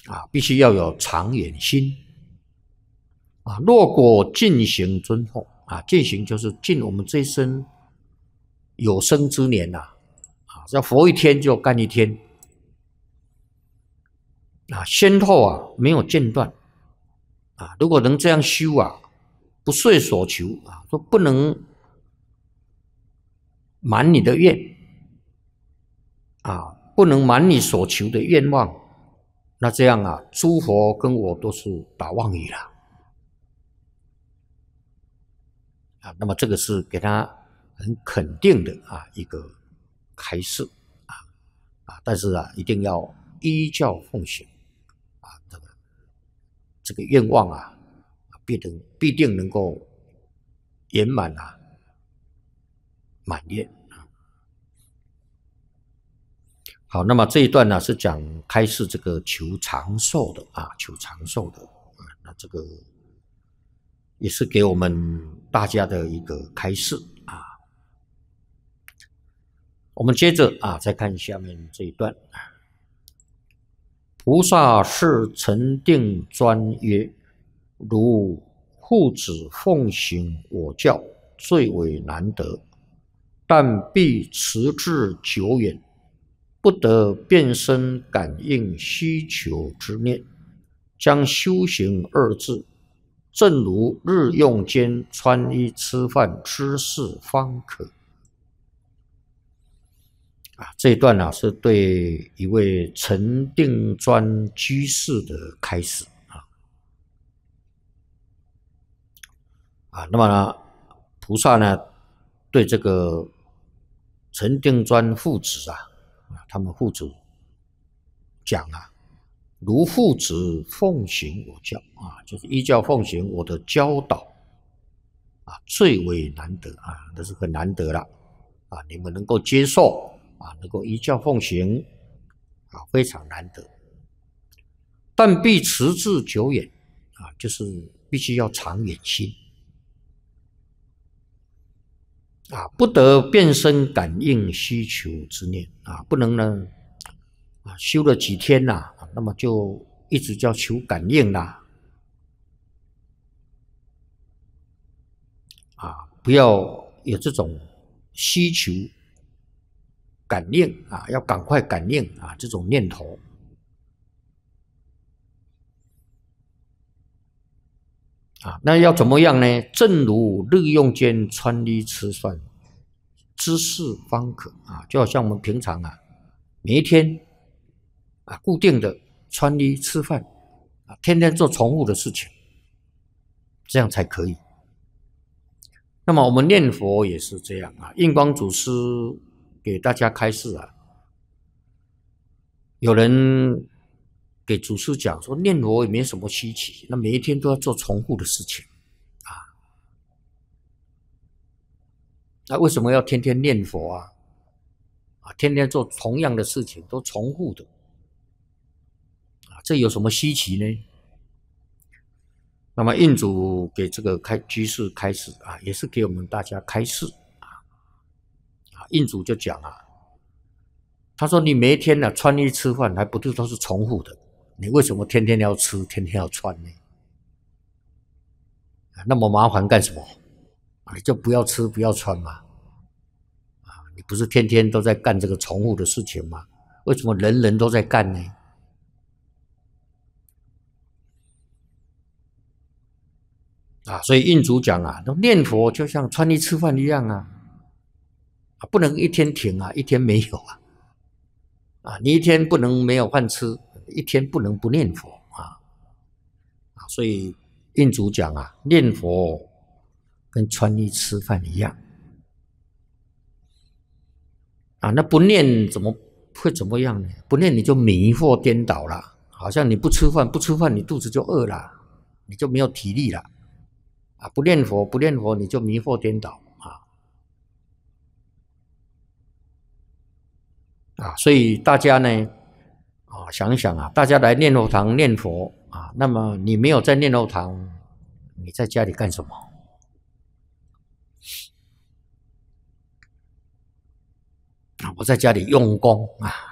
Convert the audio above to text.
必须要有长远心若果尽行尊后尽行就是尽我们这一生有生之年要活一天就干一天先后没有间断如果能这样修不遂所求说不能满你的愿不能满你所求的愿望，那这样诸佛跟我都是打妄语了那么这个是给他很肯定的一个开示但是一定要依教奉行这个愿望必定能够圆满满愿好，那么这一段呢是讲开示这个求长寿的求长寿的那这个也是给我们大家的一个开示我们接着再看下面这一段。菩萨是禅定专曰：如父子奉行我教，最为难得，但必持志久远，不得变身感应需求之念，将修行二字，正如日用间穿衣吃饭之事方可。这一段是对一位禅定专居士的开始那么呢，菩萨呢对这个禅定专父子他们父子讲如父子奉行我教就是依教奉行我的教导最为难得这是很难得了你们能够接受能够依教奉行非常难得，但必持志久远就是必须要长远心不得变身感应需求之念不能呢修了几天那么就一直叫求感应不要有这种需求感应要赶快感应这种念头那要怎么样呢？正如日用间穿衣吃饭之事方可就好像我们平常每一天固定的穿衣吃饭天天做重复的事情，这样才可以。那么我们念佛也是这样印光祖师给大家开示有人给祖师讲说念佛也没什么稀奇，那每一天都要做重复的事情那为什么要天天念佛天天做同样的事情都重复的这有什么稀奇呢？那么印祖给这个居士开示也是给我们大家开示印祖就讲他说你每一天穿衣吃饭还不都是重复的，你为什么天天要吃天天要穿呢？那么麻烦干什么？你就不要吃不要穿嘛你不是天天都在干这个重复的事情吗？为什么人人都在干呢？所以印祖讲念佛就像穿衣吃饭一样不能一天停一天没有你一天不能没有饭吃，一天不能不念佛所以印祖讲念佛跟穿衣吃饭一样那不念怎么会怎么样呢？不念你就迷惑颠倒了，好像你不吃饭你肚子就饿了，你就没有体力了不念佛你就迷惑颠倒所以大家呢想一想大家来念佛堂念佛那么你没有在念佛堂，你在家里干什么？我在家里用功